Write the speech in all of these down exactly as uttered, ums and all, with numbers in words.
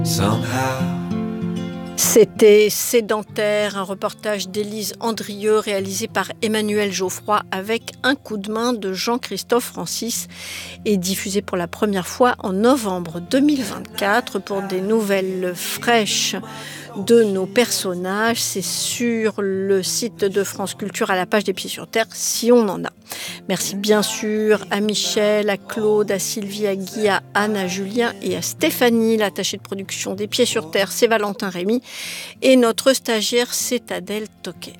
C'était Sédentaire, un reportage d'Élise Andrieux réalisé par Emmanuel Geoffroy avec un coup de main de Jean-Christophe Francis et diffusé pour la première fois en novembre deux mille vingt-quatre pour des nouvelles fraîches de nos personnages. C'est sur le site de France Culture à la page des Pieds sur Terre si on en a. Merci bien sûr à Michel, à Claude, à Sylvie, à Guy, à Anne, à Julien et à Stéphanie. L'attachée de production des Pieds sur Terre, c'est Valentin Rémy. Et notre stagiaire, c'est Adèle Toquet.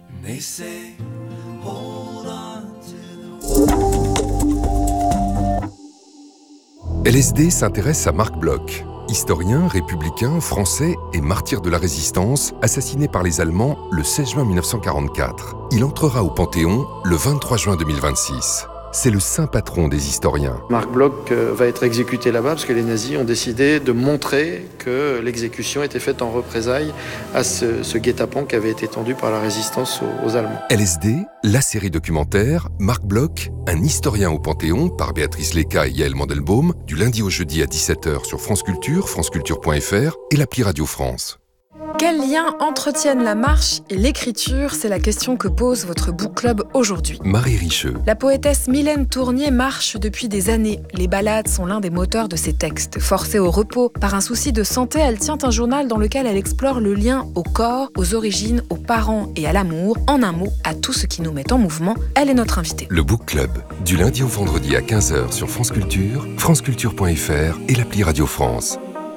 L S D s'intéresse à Marc Bloch, historien, républicain, français et martyr de la résistance, assassiné par les Allemands le seize juin mille neuf cent quarante-quatre. Il entrera au Panthéon le vingt-trois juin deux mille vingt-six. C'est le saint patron des historiens. Marc Bloch va être exécuté là-bas parce que les nazis ont décidé de montrer que l'exécution était faite en représailles à ce, ce guet-apens qui avait été tendu par la résistance aux, aux Allemands. L S D, la série documentaire, Marc Bloch, un historien au Panthéon, par Béatrice Léca et Yaël Mandelbaum, du lundi au jeudi à dix-sept heures sur France Culture, franceculture point f r et l'appli Radio France. Quels liens entretiennent la marche et l'écriture ? C'est la question que pose votre book club aujourd'hui. Marie Richeux. La poétesse Mylène Tournier marche depuis des années. Les ballades sont l'un des moteurs de ses textes. Forcée au repos par un souci de santé, elle tient un journal dans lequel elle explore le lien au corps, aux origines, aux parents et à l'amour. En un mot, à tout ce qui nous met en mouvement. Elle est notre invitée. Le book club, du lundi au vendredi à quinze heures sur France Culture, franceculture point f r et l'appli Radio France.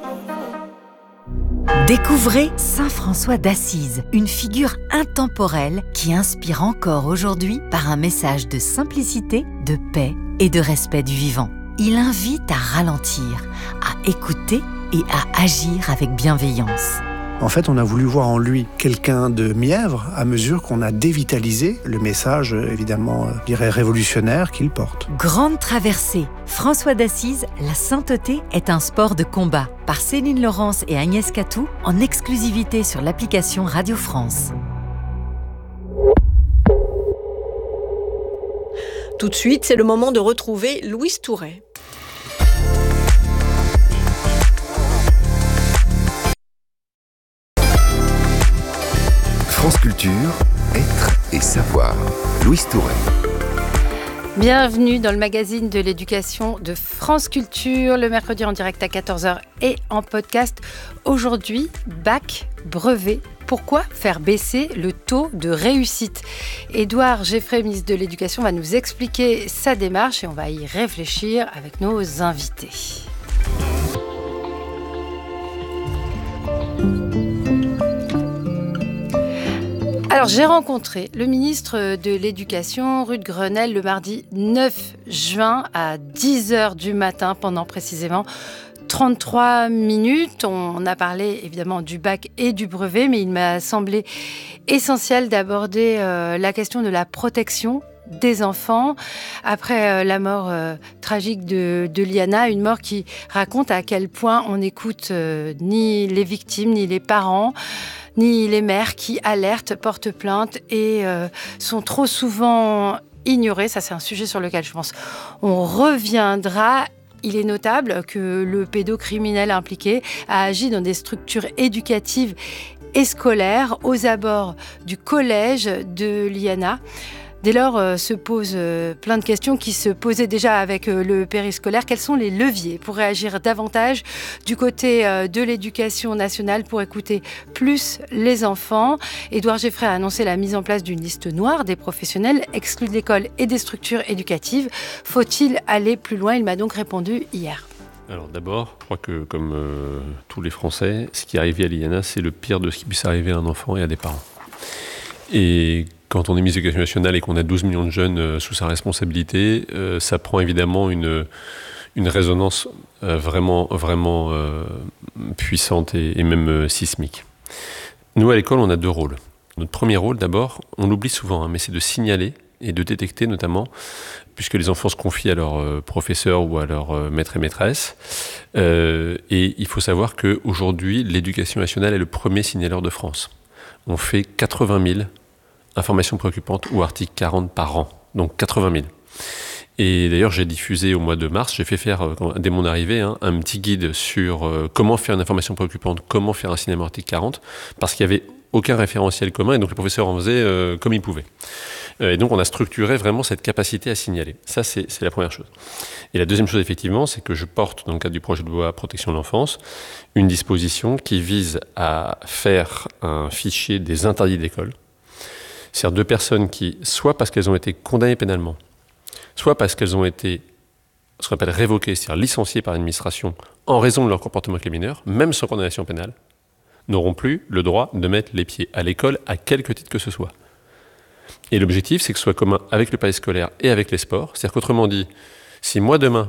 Découvrez Saint François d'Assise, une figure intemporelle qui inspire encore aujourd'hui par un message de simplicité, de paix et de respect du vivant. Il invite à ralentir, à écouter et à agir avec bienveillance. En fait, on a voulu voir en lui quelqu'un de mièvre à mesure qu'on a dévitalisé le message, évidemment, je dirais révolutionnaire qu'il porte. Grande traversée. François d'Assise, la sainteté est un sport de combat. Par Céline Laurence et Agnès Catou, en exclusivité sur l'application Radio France. Tout de suite, c'est le moment de retrouver Louise Touret. France Culture, être et savoir. Louise Touret. Bienvenue dans le magazine de l'éducation de France Culture, le mercredi en direct à quatorze heures et en podcast. Aujourd'hui, bac, brevet. Pourquoi faire baisser le taux de réussite ? Édouard Geffray, ministre de l'Éducation, va nous expliquer sa démarche et on va y réfléchir avec nos invités. Alors, j'ai rencontré le ministre de l'Éducation, Ruth Grenelle, le mardi neuf juin à dix heures du matin, pendant précisément trente-trois minutes. On a parlé évidemment du bac et du brevet, mais il m'a semblé essentiel d'aborder euh, la question de la protection des enfants après euh, la mort euh, tragique de, de Liana, une mort qui raconte à quel point on n'écoute euh, ni les victimes, ni les parents, ni les mères qui alertent, portent plainte et euh, sont trop souvent ignorées. Ça, c'est un sujet sur lequel je pense on reviendra. Il est notable que le pédocriminel impliqué a agi dans des structures éducatives et scolaires aux abords du collège de Liana. Dès lors, euh, se posent euh, plein de questions qui se posaient déjà avec euh, le périscolaire. Quels sont les leviers pour réagir davantage du côté euh, de l'éducation nationale pour écouter plus les enfants ? Édouard Geffray a annoncé la mise en place d'une liste noire des professionnels exclus de l'école et des structures éducatives. Faut-il aller plus loin ? Il m'a donc répondu hier. Alors d'abord, je crois que comme euh, tous les Français, ce qui est arrivé à Liana, c'est le pire de ce qui puisse arriver à un enfant et à des parents. Et quand on est ministre de l'Éducation nationale et qu'on a douze millions de jeunes euh, sous sa responsabilité, euh, ça prend évidemment une, une résonance euh, vraiment, vraiment euh, puissante et, et même euh, sismique. Nous, à l'école, on a deux rôles. Notre premier rôle, d'abord, on l'oublie souvent, hein, mais c'est de signaler et de détecter notamment, puisque les enfants se confient à leurs euh, professeurs ou à leurs euh, maîtres et maîtresses. Euh, et il faut savoir qu'aujourd'hui, l'Éducation nationale est le premier signaleur de France. On fait quatre-vingt mille informations préoccupantes ou articles quarante par an, donc quatre-vingt mille. Et d'ailleurs, j'ai diffusé au mois de mars, j'ai fait faire, dès mon arrivée, hein, un petit guide sur euh, comment faire une information préoccupante, comment faire un signalement article quarante, parce qu'il n'y avait aucun référentiel commun, et donc les professeurs en faisaient euh, comme ils pouvaient. Euh, et donc on a structuré vraiment cette capacité à signaler. Ça, c'est, c'est la première chose. Et la deuxième chose, effectivement, c'est que je porte, dans le cadre du projet de loi Protection de l'enfance, une disposition qui vise à faire un fichier des interdits d'école. C'est-à-dire de personnes qui, soit parce qu'elles ont été condamnées pénalement, soit parce qu'elles ont été, ce qu'on appelle révoquées, c'est-à-dire licenciées par l'administration en raison de leur comportement avec les mineurs, même sans condamnation pénale, n'auront plus le droit de mettre les pieds à l'école à quelque titre que ce soit. Et l'objectif, c'est que ce soit commun avec le palais scolaire et avec les sports. C'est-à-dire qu'autrement dit, si moi demain,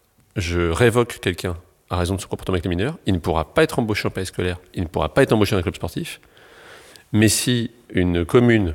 je révoque quelqu'un à raison de son comportement avec les mineurs, il ne pourra pas être embauché en palais scolaire, il ne pourra pas être embauché dans un club sportif. Mais si une commune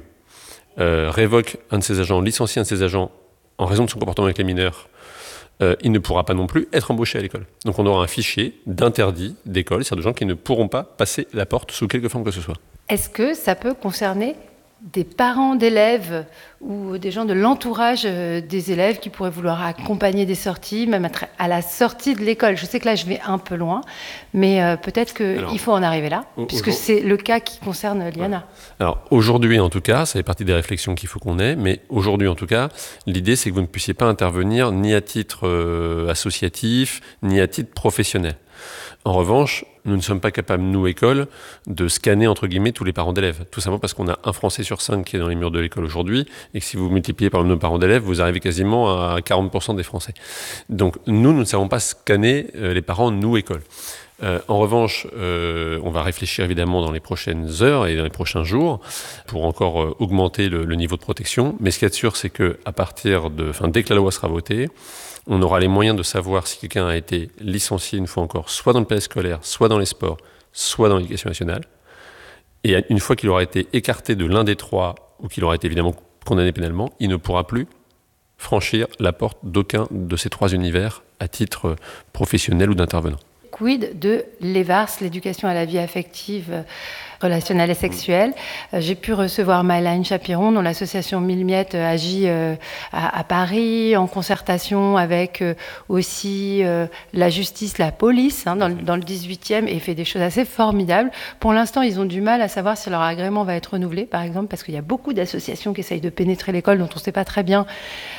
euh, révoque un de ses agents, licencie un de ses agents en raison de son comportement avec les mineurs, euh, il ne pourra pas non plus être embauché à l'école. Donc on aura un fichier d'interdits d'école, c'est-à-dire de gens qui ne pourront pas passer la porte sous quelque forme que ce soit. Est-ce que ça peut concerner des parents d'élèves ou des gens de l'entourage des élèves qui pourraient vouloir accompagner des sorties, même à la sortie de l'école? Je sais que là, je vais un peu loin, mais euh, peut-être qu'il faut en arriver là, au, puisque c'est le cas qui concerne l'I A N A. Ouais. Alors, aujourd'hui, en tout cas, ça fait partie des réflexions qu'il faut qu'on ait, mais aujourd'hui, en tout cas, l'idée, c'est que vous ne puissiez pas intervenir ni à titre euh, associatif, ni à titre professionnel. En revanche, nous ne sommes pas capables, nous, école, de scanner, entre guillemets, tous les parents d'élèves. Tout simplement parce qu'on a un Français sur cinq qui est dans les murs de l'école aujourd'hui, et que si vous multipliez par le nombre de parents d'élèves, vous arrivez quasiment à quarante pour cent des Français. Donc, nous, nous ne savons pas scanner euh, les parents, nous, école. Euh, en revanche, euh, on va réfléchir évidemment dans les prochaines heures et dans les prochains jours pour encore euh, augmenter le, le niveau de protection. Mais ce qu'il y a de sûr, c'est qu'à partir de, enfin, dès que la loi sera votée, on aura les moyens de savoir si quelqu'un a été licencié une fois encore, soit dans le palais scolaire, soit dans les sports, soit dans l'éducation nationale. Et une fois qu'il aura été écarté de l'un des trois, ou qu'il aura été évidemment condamné pénalement, il ne pourra plus franchir la porte d'aucun de ces trois univers à titre professionnel ou d'intervenant. Quid de l'E V A R S, l'éducation à la vie affective, relationnelle et sexuelle. J'ai pu recevoir Maëline Chapiron, dont l'association Mille Miettes agit à, à Paris, en concertation avec aussi la justice, la police, hein, dans, dans le dix-huitième, et fait des choses assez formidables. Pour l'instant, ils ont du mal à savoir si leur agrément va être renouvelé, par exemple, parce qu'il y a beaucoup d'associations qui essayent de pénétrer l'école, dont on ne sait pas très bien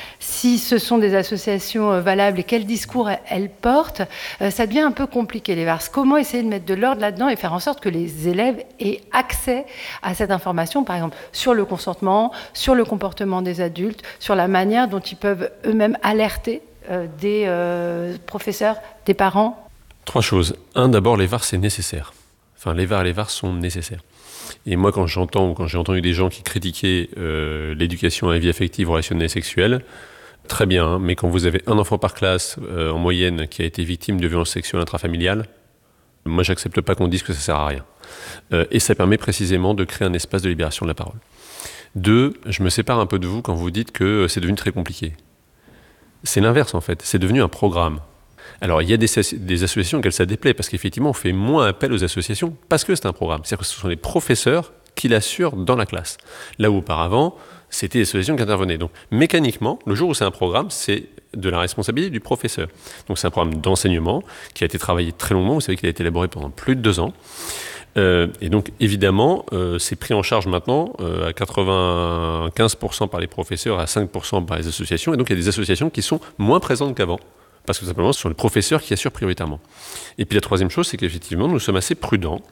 si ce sont des associations valables et quel discours elles portent. Ça devient un peu compliqué, les V A R S. Comment essayer de mettre de l'ordre là-dedans et faire en sorte que les élèves aient accès à cette information, par exemple, sur le consentement, sur le comportement des adultes, sur la manière dont ils peuvent eux-mêmes alerter euh, des euh, professeurs, des parents? Trois choses. Un, d'abord, les V A R, c'est nécessaire. Enfin, les V A R et les V A R sont nécessaires. Et moi, quand j'entends ou quand j'ai entendu des gens qui critiquaient euh, l'éducation à la vie affective, relationnelle et sexuelle, très bien, hein, mais quand vous avez un enfant par classe, euh, en moyenne, qui a été victime de violences sexuelles intrafamiliales, moi, j'accepte pas qu'on dise que ça sert à rien. Euh, et ça permet précisément de créer un espace de libération de la parole. Deux, je me sépare un peu de vous quand vous dites que c'est devenu très compliqué. C'est l'inverse, en fait. C'est devenu un programme. Alors, il y a des, des associations auxquelles ça déplaît, parce qu'effectivement, on fait moins appel aux associations, parce que c'est un programme. C'est-à-dire que ce sont les professeurs qui l'assurent dans la classe. Là où auparavant, c'était les associations qui intervenaient. Donc, mécaniquement, le jour où c'est un programme, c'est de la responsabilité du professeur. Donc, c'est un programme d'enseignement qui a été travaillé très longuement. Vous savez qu'il a été élaboré pendant plus de deux ans. Euh, et donc, évidemment, euh, c'est pris en charge maintenant euh, à quatre-vingt-quinze pour cent par les professeurs, à cinq pour cent par les associations. Et donc, il y a des associations qui sont moins présentes qu'avant. Parce que tout simplement, ce sont les professeurs qui assurent prioritairement. Et puis la troisième chose, c'est qu'effectivement, nous sommes assez prudents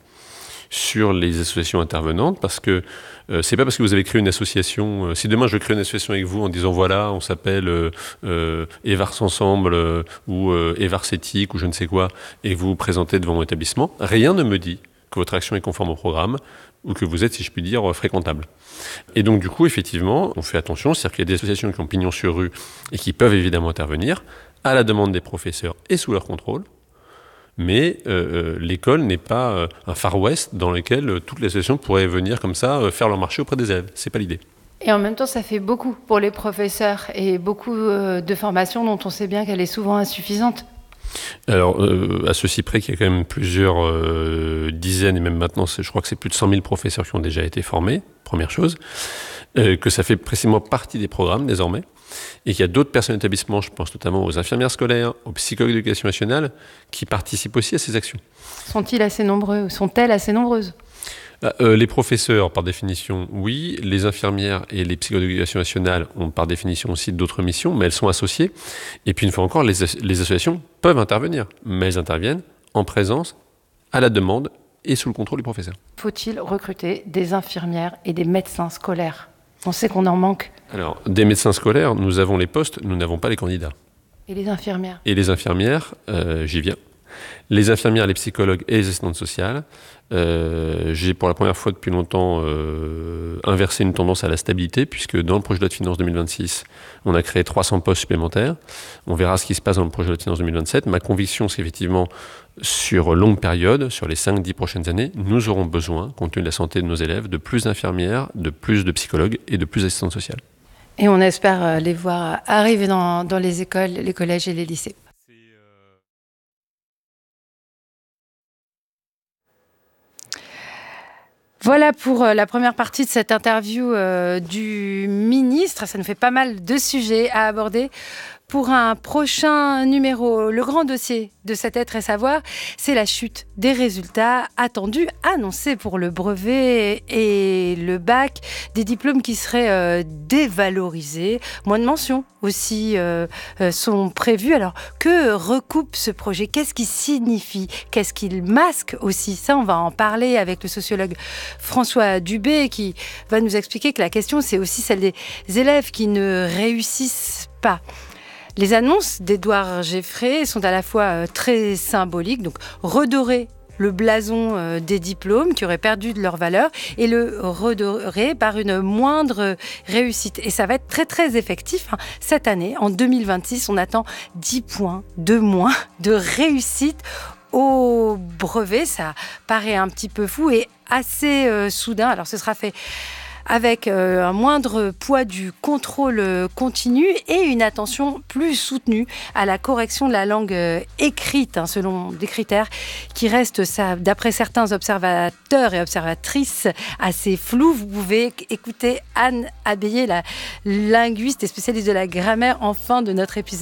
sur les associations intervenantes, parce que euh, c'est pas parce que vous avez créé une association, euh, si demain je crée une association avec vous en disant voilà, on s'appelle euh, euh, E V A R S Ensemble euh, ou euh, E V A R S Éthique ou je ne sais quoi, et que vous vous présentez devant mon établissement, rien ne me dit que votre action est conforme au programme ou que vous êtes, si je puis dire, fréquentable. Et donc du coup, effectivement, on fait attention, c'est-à-dire qu'il y a des associations qui ont pignon sur rue et qui peuvent évidemment intervenir à la demande des professeurs et sous leur contrôle. Mais euh, l'école n'est pas euh, un Far West dans lequel euh, toutes les associations pourraient venir comme ça euh, faire leur marché auprès des élèves. C'est pas l'idée. Et en même temps, ça fait beaucoup pour les professeurs et beaucoup euh, de formations dont on sait bien qu'elle est souvent insuffisante. Alors, euh, à ceci près qu'il y a quand même plusieurs euh, dizaines, et même maintenant, je crois que c'est plus de cent mille professeurs qui ont déjà été formés, première chose, euh, que ça fait précisément partie des programmes désormais. Et qu'il y a d'autres personnes d'établissement, je pense notamment aux infirmières scolaires, aux psychologues d'éducation nationale, qui participent aussi à ces actions. Sont-ils assez nombreux ? Sont-elles assez nombreuses ? Euh, les professeurs, par définition, oui. Les infirmières et les psychologues d'éducation nationale ont par définition aussi d'autres missions, mais elles sont associées. Et puis une fois encore, les, as- les associations peuvent intervenir, mais elles interviennent en présence, à la demande et sous le contrôle du professeur. Faut-il recruter des infirmières et des médecins scolaires ? On sait qu'on en manque. Alors, des médecins scolaires, nous avons les postes, nous n'avons pas les candidats. Et les infirmières ? Et les infirmières, euh, j'y viens. Les infirmières, les psychologues et les assistantes sociales, euh, j'ai pour la première fois depuis longtemps euh, inversé une tendance à la stabilité, puisque dans le projet de loi de finances deux mille vingt-six, on a créé trois cents postes supplémentaires. On verra ce qui se passe dans le projet de loi de finances deux mille vingt-sept. Ma conviction, c'est qu'effectivement, sur longue période, sur les cinq dix prochaines années, nous aurons besoin, compte tenu de la santé de nos élèves, de plus d'infirmières, de plus de psychologues et de plus d'assistantes sociales. Et on espère les voir arriver dans, dans les écoles, les collèges et les lycées. Voilà pour la première partie de cette interview euh, du ministre. Ça nous fait pas mal de sujets à aborder. Pour un prochain numéro, le grand dossier de cet Être et Savoir, c'est la chute des résultats attendus, annoncés pour le brevet et le bac, des diplômes qui seraient euh, dévalorisés. Moins de mentions aussi euh, euh, sont prévues. Alors, que recoupe ce projet ? Qu'est-ce qu'il signifie ? Qu'est-ce qu'il masque aussi ? Ça, on va en parler avec le sociologue François Dubé, qui va nous expliquer que la question, c'est aussi celle des élèves qui ne réussissent pas. Les annonces d'Édouard Geffray sont à la fois euh, très symboliques, donc redorer le blason euh, des diplômes qui auraient perdu de leur valeur et le redorer par une moindre réussite. Et ça va être très très effectif. Hein. Cette année, en deux mille vingt-six, on attend dix points de moins de réussite au brevet. Ça paraît un petit peu fou et assez euh, soudain. Alors ce sera fait avec euh, un moindre poids du contrôle continu et une attention plus soutenue à la correction de la langue euh, écrite, hein, selon des critères qui restent, ça, d'après certains observateurs et observatrices, assez flous. Vous pouvez écouter Anne Abéillé, la linguiste et spécialiste de la grammaire, en fin de notre épisode.